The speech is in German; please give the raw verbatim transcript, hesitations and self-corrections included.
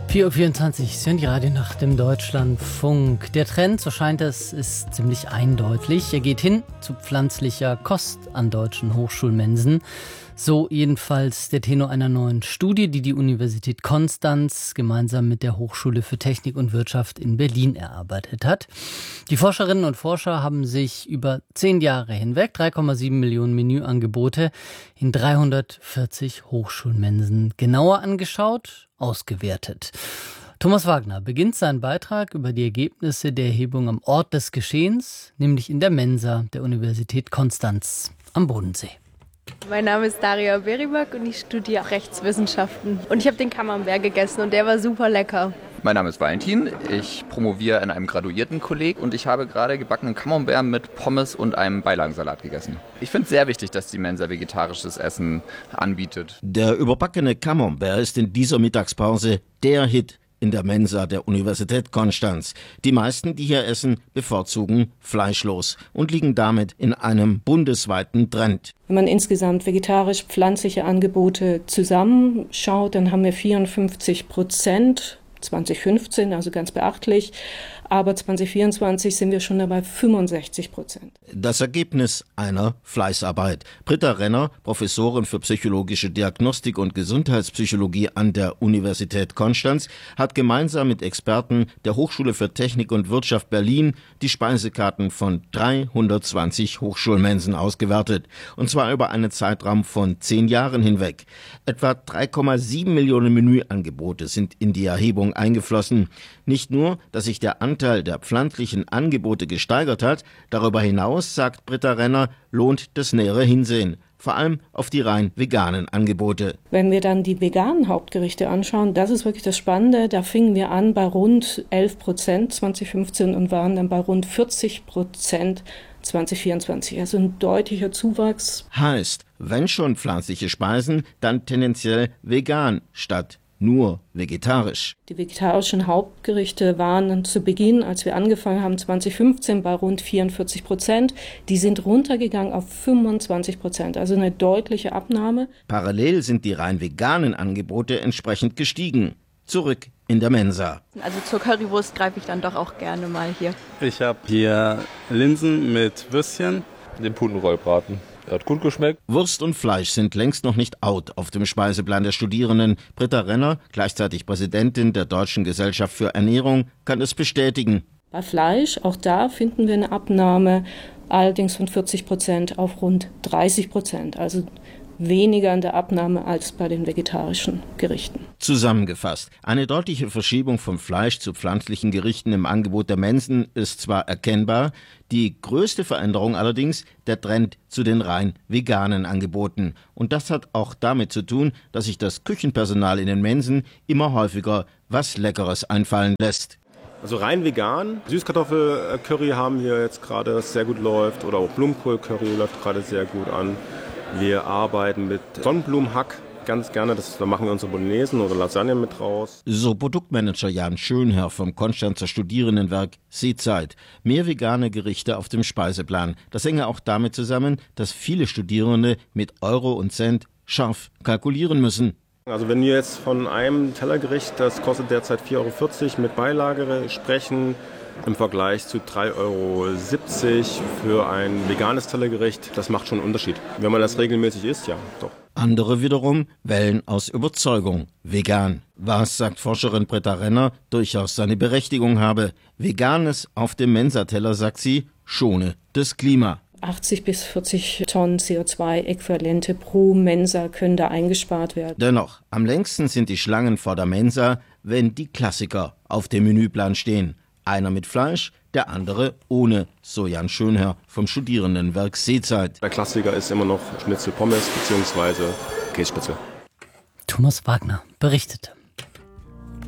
vier Uhr vierundzwanzig, Sie hören die Radionacht im Deutschlandfunk. Der Trend, so scheint es, ist ziemlich eindeutig. Er geht hin zu pflanzlicher Kost an deutschen Hochschulmensen. So jedenfalls der Tenor einer neuen Studie, die die Universität Konstanz gemeinsam mit der Hochschule für Technik und Wirtschaft in Berlin erarbeitet hat. Die Forscherinnen und Forscher haben sich über zehn Jahre hinweg drei Komma sieben Millionen Menüangebote in dreihundertvierzig Hochschulmensen genauer angeschaut, ausgewertet. Thomas Wagner beginnt seinen Beitrag über die Ergebnisse der Erhebung am Ort des Geschehens, nämlich in der Mensa der Universität Konstanz am Bodensee. Mein Name ist Daria Beribak und ich studiere Rechtswissenschaften. Und ich habe den Camembert gegessen und der war super lecker. Mein Name ist Valentin, ich promoviere in einem Graduiertenkolleg und ich habe gerade gebackenen Camembert mit Pommes und einem Beilagensalat gegessen. Ich finde es sehr wichtig, dass die Mensa vegetarisches Essen anbietet. Der überbackene Camembert ist in dieser Mittagspause der Hit in der Mensa der Universität Konstanz. Die meisten, die hier essen, bevorzugen fleischlos und liegen damit in einem bundesweiten Trend. Wenn man insgesamt vegetarisch-pflanzliche Angebote zusammenschaut, dann haben wir vierundfünfzig Prozent zwanzig fünfzehn, also ganz beachtlich. Aber zwanzig vierundzwanzig sind wir schon dabei fünfundsechzig Prozent. Das Ergebnis einer Fleißarbeit. Britta Renner, Professorin für psychologische Diagnostik und Gesundheitspsychologie an der Universität Konstanz, hat gemeinsam mit Experten der Hochschule für Technik und Wirtschaft Berlin die Speisekarten von dreihundertzwanzig Hochschulmensen ausgewertet. Und zwar über einen Zeitraum von zehn Jahren hinweg. Etwa drei Komma sieben Millionen Menüangebote sind in die Erhebung eingeflossen. Nicht nur, dass sich der Anteil der pflanzlichen Angebote gesteigert hat, darüber hinaus, sagt Britta Renner, lohnt das nähere Hinsehen. Vor allem auf die rein veganen Angebote. Wenn wir dann die veganen Hauptgerichte anschauen, das ist wirklich das Spannende. Da fingen wir an bei rund elf Prozent zwanzig fünfzehn und waren dann bei rund vierzig Prozent zwanzig vierundzwanzig. Also ein deutlicher Zuwachs. Heißt, wenn schon pflanzliche Speisen, dann tendenziell vegan statt nur vegetarisch. Die vegetarischen Hauptgerichte waren dann zu Beginn, als wir angefangen haben, zwanzig fünfzehn bei rund vierundvierzig Prozent. Die sind runtergegangen auf fünfundzwanzig Prozent, also eine deutliche Abnahme. Parallel sind die rein veganen Angebote entsprechend gestiegen. Zurück in der Mensa. Also zur Currywurst greife ich dann doch auch gerne mal hier. Ich habe hier Linsen mit Würstchen, den Putenrollbraten. Hat gut geschmeckt. Wurst und Fleisch sind längst noch nicht out auf dem Speiseplan der Studierenden. Britta Renner, gleichzeitig Präsidentin der Deutschen Gesellschaft für Ernährung, kann es bestätigen. Bei Fleisch, auch da finden wir eine Abnahme, allerdings von vierzig Prozent auf rund dreißig Prozent. Also weniger in der Abnahme als bei den vegetarischen Gerichten. Zusammengefasst, eine deutliche Verschiebung vom Fleisch zu pflanzlichen Gerichten im Angebot der Mensen ist zwar erkennbar, die größte Veränderung allerdings der Trend zu den rein veganen Angeboten. Und das hat auch damit zu tun, dass sich das Küchenpersonal in den Mensen immer häufiger was Leckeres einfallen lässt. Also rein vegan. Süßkartoffelcurry haben wir jetzt gerade, das sehr gut läuft. Oder auch Blumenkohlcurry läuft gerade sehr gut an. Wir arbeiten mit Sonnenblumenhack ganz gerne, das, da machen wir unsere Bolognesen oder Lasagne mit raus. So Produktmanager Jan Schönherr vom Konstanzer Studierendenwerk Seezeit. Mehr vegane Gerichte auf dem Speiseplan. Das hänge auch damit zusammen, dass viele Studierende mit Euro und Cent scharf kalkulieren müssen. Also wenn wir jetzt von einem Tellergericht, das kostet derzeit vier Euro vierzig mit Beilage sprechen, im Vergleich zu drei Euro siebzig für ein veganes Tellergericht, das macht schon einen Unterschied. Wenn man das regelmäßig isst, ja, doch. Andere wiederum wählen aus Überzeugung vegan. Was, sagt Forscherin Britta Renner, durchaus seine Berechtigung habe. Veganes auf dem Mensateller, sagt sie, schone das Klima. achtzig bis vierzig Tonnen C O zwei Äquivalente pro Mensa können da eingespart werden. Dennoch, am längsten sind die Schlangen vor der Mensa, wenn die Klassiker auf dem Menüplan stehen. Einer mit Fleisch, der andere ohne, so Jan Schönherr vom Studierendenwerk Seezeit. Der Klassiker ist immer noch Schnitzel Pommes bzw. Käsespitzel. Thomas Wagner berichtete.